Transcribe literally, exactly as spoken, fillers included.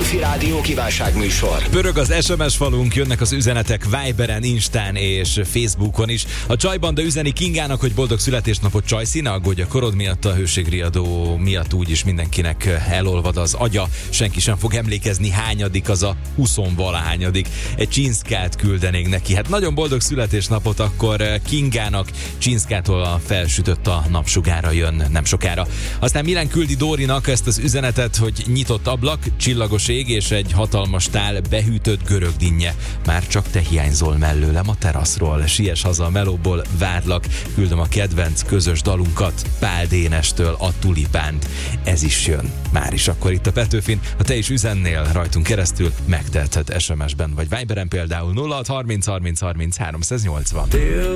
Petőfi Rádió kívánságműsor. Pörög az es em es falunk, jönnek az üzenetek Viberen, Instán és Facebookon is. A Csajbanda üzeni Kingának, hogy boldog születésnapot, Csajci, ne aggódj a korod miatt, a hőségriadó miatt úgyis mindenkinek elolvad az agya. Senki sem fog emlékezni, hányadik az a huszonvalahányadik. Egy csinszkát küldenénk neki. Hát nagyon boldog születésnapot akkor Kingának. Csinszkától a felsütött a napsugára jön nem sokára. Aztán Milán küldi Dórinak ezt az üzenetet, hogy nyitott ablak, csillagos ég és egy hatalmas tál behűtött görögdinnye. Már csak te hiányzol mellőlem a teraszról. Siess haza a melóból, várlak. Küldöm a kedvenc közös dalunkat, Pál Dénestől a Tulipánt. Ez is jön. Már is akkor itt a Petőfin. Ha te is üzennél rajtunk keresztül, megteheted es em es-ben vagy Viberen, például nulla hat harminc harminc harminc háromszáznyolcvan.